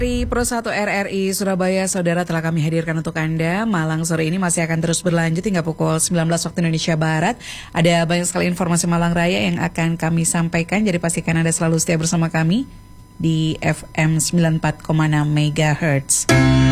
Dari Pro 1 RRI Surabaya, saudara, telah kami hadirkan untuk Anda. Malang sore ini masih akan terus berlanjut hingga pukul 19 waktu Indonesia Barat. Ada banyak sekali informasi Malang Raya yang akan kami sampaikan, jadi pastikan Anda selalu setia bersama kami di FM 94,6 MHz.